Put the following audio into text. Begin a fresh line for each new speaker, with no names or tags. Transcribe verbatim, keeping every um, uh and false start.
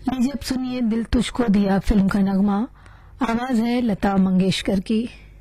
लीजिए अब सुनिए दिल तुझको दिया फिल्म का नगमा। आवाज है लता मंगेशकर की।